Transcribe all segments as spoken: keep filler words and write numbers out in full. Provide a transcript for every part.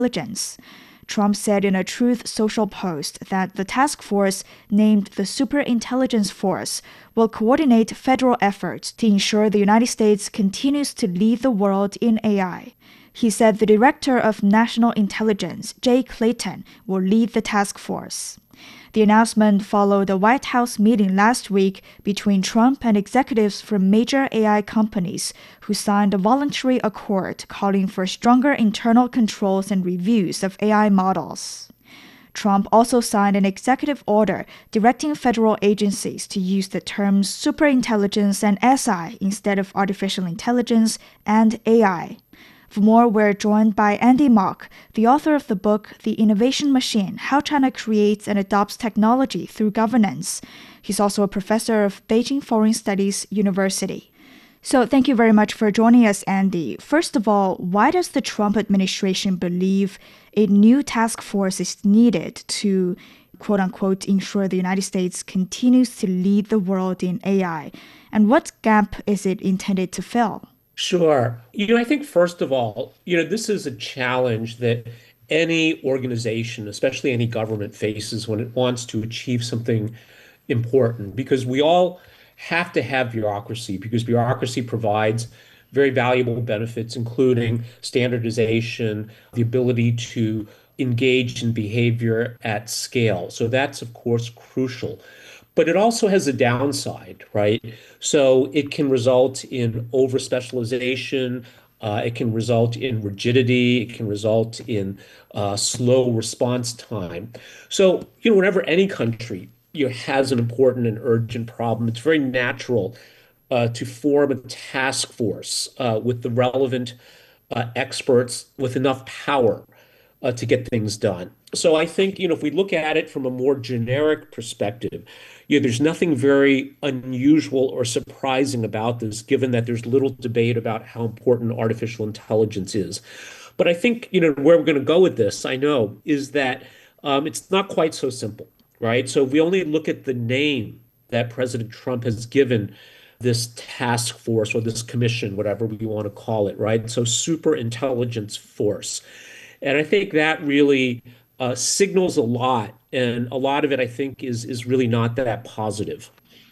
intelligence. Trump said in a Truth Social post that the task force, named the Superintelligence Force, will coordinate federal efforts to ensure the United States continues to lead the world in A I. He said the Director of National Intelligence, Jay Clayton, will lead the task force. The announcement followed a White House meeting last week between Trump and executives from major A I companies who signed a voluntary accord calling for stronger internal controls and reviews of A I models. Trump also signed an executive order directing federal agencies to use the terms superintelligence and S I instead of artificial intelligence and A I. For more, we're joined by Andy Mok, the author of the book The Innovation Machine: How China Creates and Adopts Technology Through Governance. He's also a professor of Beijing Foreign Studies University. So thank you very much for joining us, Andy. First of all, why does the Trump administration believe a new task force is needed to, quote unquote, ensure the United States continues to lead the world in A I? And what gap is it intended to fill? Sure. You know, I think first of all, you know, this is a challenge that any organization, especially any government, faces when it wants to achieve something important, because we all have to have bureaucracy, because bureaucracy provides very valuable benefits, including standardization, the ability to engage in behavior at scale. So that's, of course, crucial. But it also has a downside, right? So it can result in over-specialization. Uh, it can result in rigidity. It can result in uh, slow response time. So, you know, whenever any country you know, has an important and urgent problem, it's very natural uh, to form a task force uh, with the relevant uh, experts with enough power uh, to get things done. So I think, you know, if we look at it from a more generic perspective, you know, there's nothing very unusual or surprising about this, given that there's little debate about how important artificial intelligence is. But I think, you know, where we're going to go with this, I know, is that um, it's not quite so simple, right? So if we only look at the name that President Trump has given this task force or this commission, whatever we want to call it, right? So super intelligence force. And I think that really uh, signals a lot. And a lot of it, I think, is is really not that positive.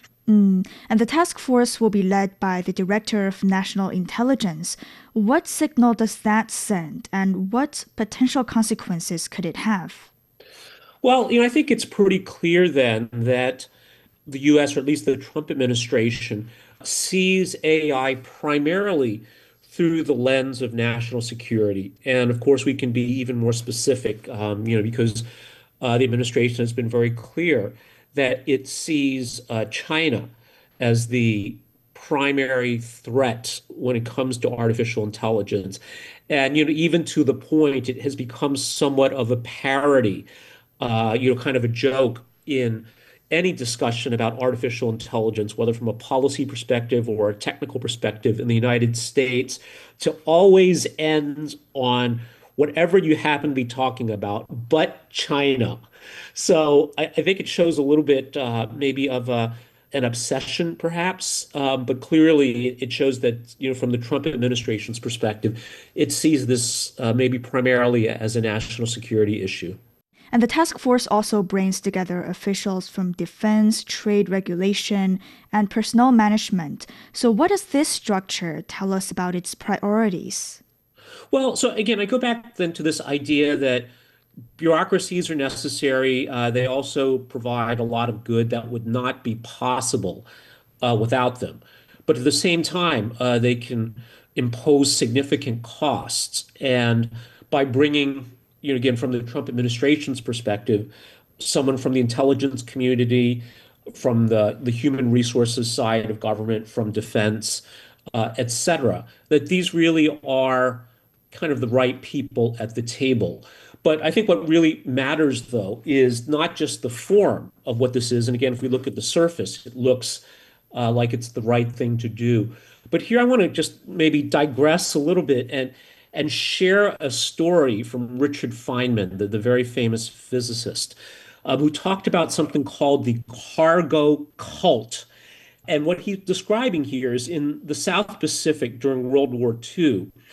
Mm. And the task force will be led by the Director of National Intelligence. What signal does that send, and what potential consequences could it have? Well, you know, I think it's pretty clear then that the U S, or at least the Trump administration, sees A I primarily through the lens of national security. And of course, we can be even more specific, um, you know, because uh, the administration has been very clear that it sees uh, China as the primary threat when it comes to artificial intelligence. And, you know, even to the point it has become somewhat of a parody, uh, you know, kind of a joke in any discussion about artificial intelligence, whether from a policy perspective or a technical perspective in the United States, to always end on whatever you happen to be talking about, but China. So I, I think it shows a little bit uh, maybe of a, an obsession, perhaps, um, but clearly it shows that, you know, from the Trump administration's perspective, it sees this uh, maybe primarily as a national security issue. And the task force also brings together officials from defense, trade regulation, and personnel management. So what does this structure tell us about its priorities? Well, so again, I go back then to this idea that bureaucracies are necessary. Uh, they also provide a lot of good that would not be possible uh, without them. But at the same time, uh, they can impose significant costs. And by bringing, you know, again, from the Trump administration's perspective, someone from the intelligence community, from the, the human resources side of government, from defense, uh, et cetera, that these really are kind of the right people at the table. But I think what really matters, though, is not just the form of what this is. And again, if we look at the surface, it looks uh, like it's the right thing to do. But here I want to just maybe digress a little bit and and share a story from Richard Feynman, the, the very famous physicist, uh, who talked about something called the cargo cult. And what he's describing here is in the South Pacific during World War two,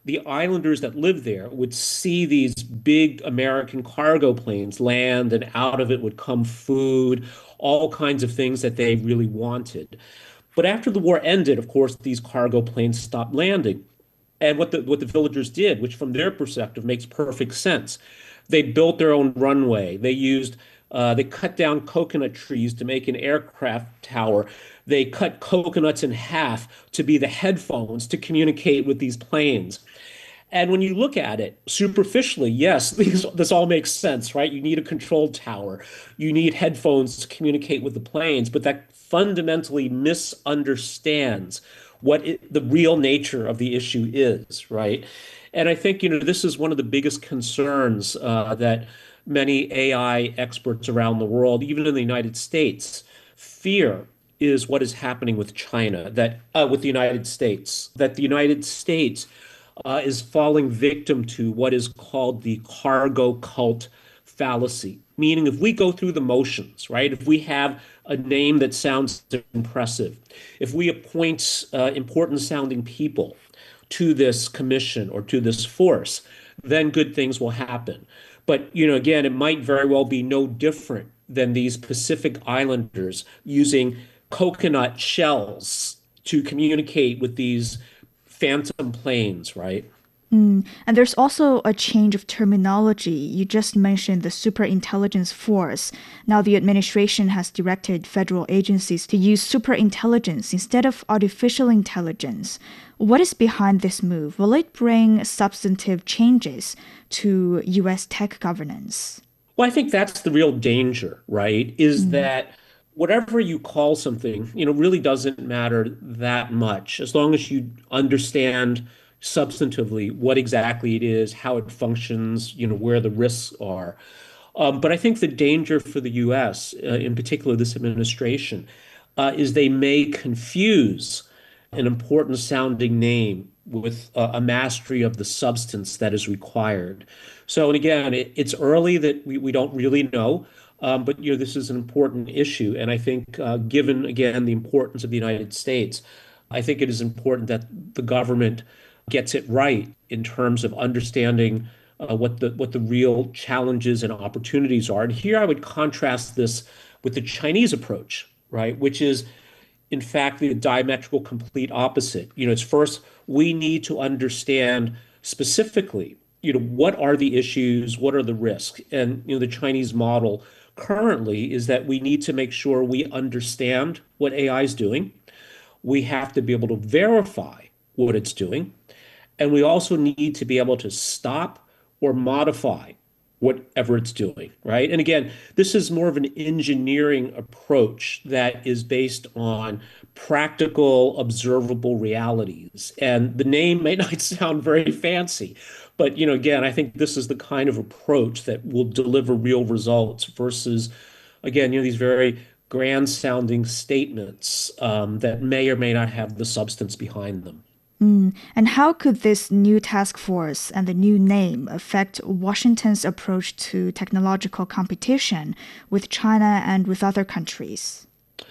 the islanders that live there would see these big American cargo planes land, and out of it would come food, all kinds of things that they really wanted. But after the war ended, of course, these cargo planes stopped landing. And what the what the villagers did, which from their perspective makes perfect sense, they built their own runway. They used uh, they cut down coconut trees to make an aircraft tower. They cut coconuts in half to be the headphones to communicate with these planes. And when you look at it superficially, yes, these, this all makes sense, right? You need a control tower. You need headphones to communicate with the planes, but that fundamentally misunderstands what it, the real nature of the issue is, right? And I think, you know, this is one of the biggest concerns uh, that many A I experts around the world, even in the United States, fear is what is happening with China, that uh, with the United States, that the United States uh, is falling victim to what is called the cargo cult fallacy. Meaning, if we go through the motions, right? If we have a name that sounds impressive, if we appoint uh, important sounding people to this commission or to this force, then good things will happen. But, you know, again, it might very well be no different than these Pacific Islanders using coconut shells to communicate with these phantom planes, right? Mm. And there's also a change of terminology. You just mentioned the superintelligence force. Now, the administration has directed federal agencies to use superintelligence instead of artificial intelligence. What is behind this move? Will it bring substantive changes to U S tech governance? Well, I think that's the real danger, right? Is that whatever you call something, you know, really doesn't matter that much as long as you understand substantively what exactly it is, how it functions, you know, where the risks are. Um, but I think the danger for the U S, uh, in particular this administration, uh, is they may confuse an important sounding name with uh, a mastery of the substance that is required. So, and again, it, it's early that we, we don't really know, um, but you know, this is an important issue. And I think, uh, given again the importance of the United States, I think it is important that the government gets it right in terms of understanding uh, what the what the real challenges and opportunities are. And here I would contrast this with the Chinese approach, right, which is in fact the diametrical complete opposite. You know, it's first we need to understand specifically, you know, what are the issues, what are the risks, and you know, the Chinese model currently is that we need to make sure we understand what A I is doing. We have to be able to verify what it's doing. And we also need to be able to stop or modify whatever it's doing, right? And again, this is more of an engineering approach that is based on practical, observable realities. And the name may not sound very fancy, but you know, again, I think this is the kind of approach that will deliver real results versus, again, you know, these very grand sounding statements um, that may or may not have the substance behind them. Mm. And how could this new task force and the new name affect Washington's approach to technological competition with China and with other countries?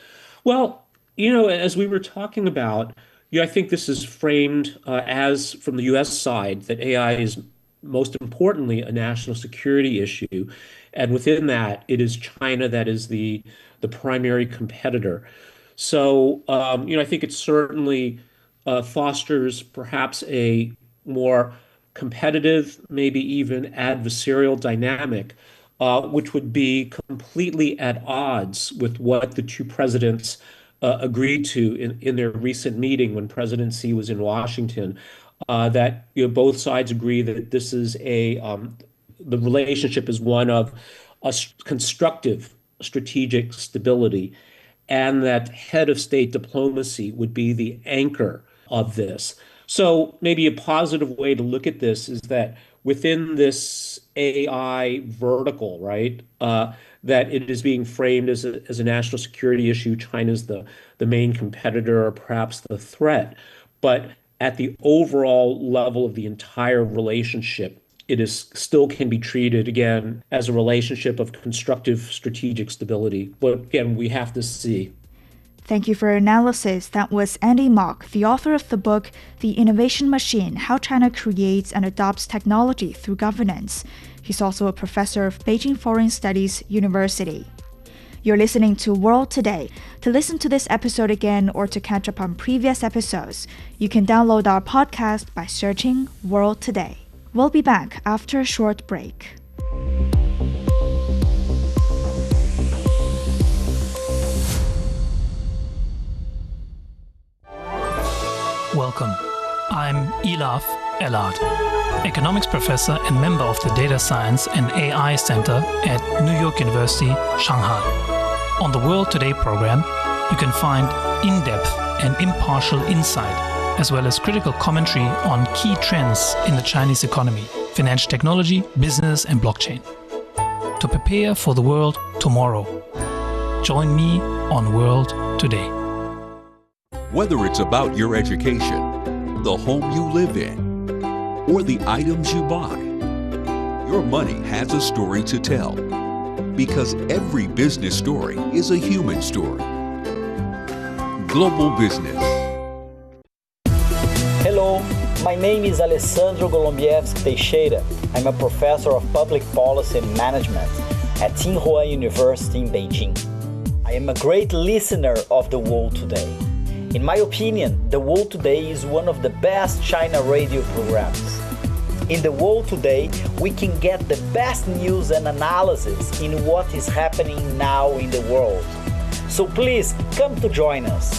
Well, you know, as we were talking about, you know, I think this is framed uh, as, from the U S side, that A I is most importantly a national security issue. And within that, it is China that is the, the primary competitor. So, um, you know, I think it certainly uh, fosters perhaps a more competitive, maybe even adversarial dynamic, uh, which would be completely at odds with what the two presidents uh, agreed to in, in their recent meeting when President Xi was in Washington. Uh, that you know, both sides agree that this is a um, the relationship is one of a constructive strategic stability, and that head of state diplomacy would be the anchor of this. So maybe a positive way to look at this is that within this A I vertical, right, uh, that it is being framed as a, as a national security issue. China's the, the main competitor or perhaps the threat. But at the overall level of the entire relationship, it is still can be treated again as a relationship of constructive strategic stability. But again, we have to see. Thank you for your analysis. That was Andy Mok, the author of the book, The Innovation Machine, How China Creates and Adopts Technology Through Governance. He's also a professor of Beijing Foreign Studies University. You're listening to World Today. To listen to this episode again or to catch up on previous episodes, you can download our podcast by searching World Today. We'll be back after a short break. Welcome. I'm Elaf Elad, economics professor and member of the Data Science and A I Center at New York University, Shanghai. On the World Today program, you can find in-depth and impartial insight, as well as critical commentary on key trends in the Chinese economy, financial technology, business, and blockchain. To prepare for the world tomorrow, join me on World Today. Whether it's about your education, the home you live in, or the items you buy, your money has a story to tell. Because every business story is a human story. Global Business. Hello, my name is Alessandro Golombieski Teixeira. I'm a professor of public policy and management at Tsinghua University in Beijing. I am a great listener of The World Today. In my opinion, The World Today is one of the best China radio programs. In The World Today, we can get the best news and analysis in what is happening now in the world. So please come to join us.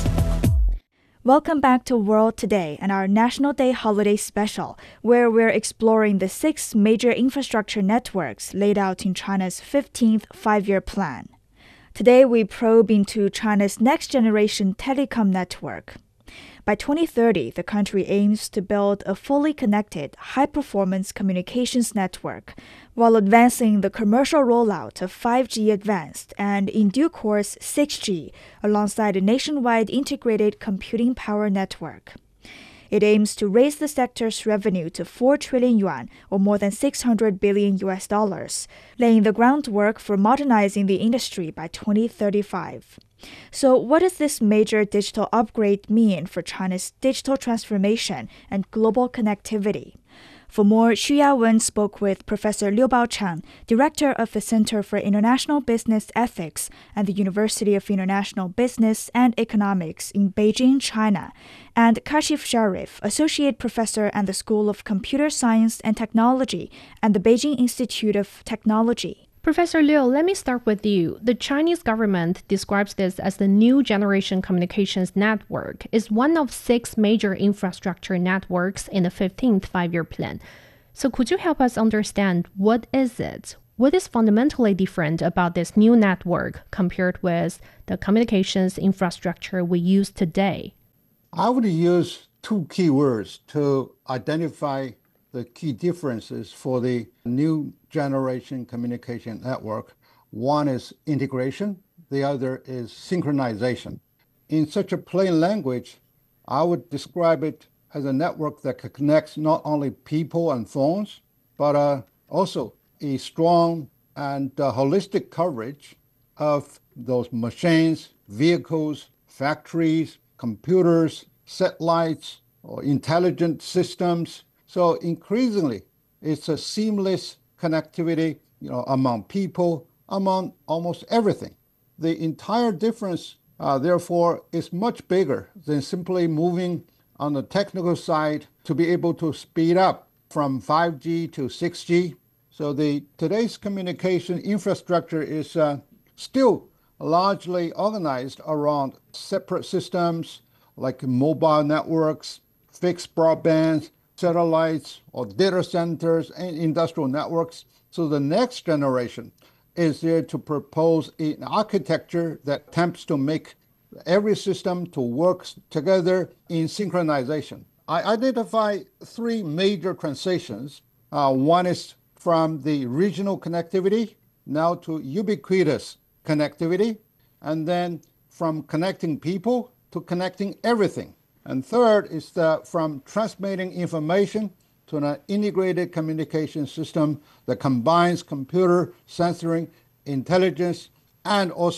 Welcome back to World Today and our National Day holiday special, where we're exploring the six major infrastructure networks laid out in China's fifteenth Five-Year Plan. Today, we probe into China's next-generation telecom network. By twenty thirty, the country aims to build a fully connected, high-performance communications network, while advancing the commercial rollout of five G Advanced and, in due course, six G, alongside a nationwide integrated computing power network. It aims to raise the sector's revenue to four trillion yuan, or more than six hundred billion U S dollars, laying the groundwork for modernizing the industry by twenty thirty-five. So what does this major digital upgrade mean for China's digital transformation and global connectivity? For more, Xu Yawen spoke with Professor Liu Baochang, director of the Center for International Business Ethics at the University of International Business and Economics in Beijing, China, and Kashif Sharif, associate professor at the School of Computer Science and Technology and the Beijing Institute of Technology. Professor Liu, let me start with you. The Chinese government describes this as the New Generation Communications Network. It's one of six major infrastructure networks in the fifteenth Five-Year Plan. So could you help us understand what is it? What is fundamentally different about this new network compared with the communications infrastructure we use today? I would use two key words to identify the key differences for the new generation communication network. One is integration, the other is synchronization. In such a plain language, I would describe it as a network that connects not only people and phones, but uh, also a strong and uh, holistic coverage of those machines, vehicles, factories, computers, satellites, or intelligent systems. So increasingly, it's a seamless connectivity, you know, among people, among almost everything. The entire difference, uh, therefore, is much bigger than simply moving on the technical side to be able to speed up from five G to six G. So the today's communication infrastructure is uh, still largely organized around separate systems like mobile networks, fixed broadband, satellites, or data centers and industrial networks. So the next generation is there to propose an architecture that attempts to make every system to work together in synchronization. I identify three major transitions. Uh, one is from the regional connectivity now to ubiquitous connectivity, and then from connecting people to connecting everything. And third is the, from transmitting information to an integrated communication system that combines computer, sensoring, intelligence, and also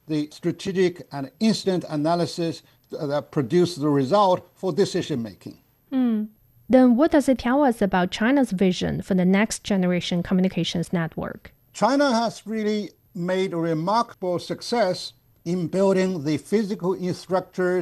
the strategic and instant analysis that produce the result for decision making. Mm. Then what does it tell us about China's vision for the next generation communications network? China has really made a remarkable success in building the physical infrastructures